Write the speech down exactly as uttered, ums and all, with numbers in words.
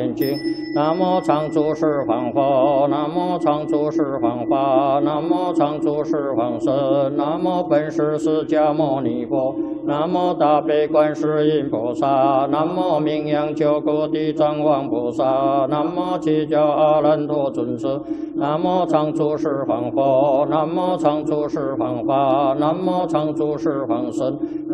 念经。南无常住十方佛，南无常住十方法，南无常住十方僧，南无本师释迦牟尼佛，南无大悲观世音菩萨，南无名扬九国地藏王菩萨，南无七教阿难陀尊者，南无常住十方佛，南无常住十方法，南无常住十方僧，